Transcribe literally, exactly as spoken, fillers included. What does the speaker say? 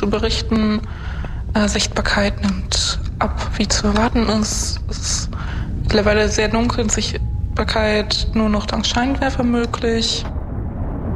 zu berichten. Äh, Sichtbarkeit nimmt ab, wie zu erwarten ist. Es ist mittlerweile sehr dunkel, Sichtbarkeit nur noch dank Scheinwerfer möglich.